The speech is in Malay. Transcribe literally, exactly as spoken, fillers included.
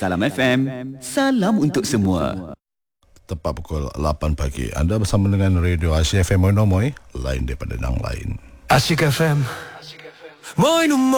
Salam F M, salam untuk semua. Tepat pukul lapan pagi. Anda bersama dengan Radio Asyik F M Moy Moy, lain daripada yang lain. Asyik F M Moy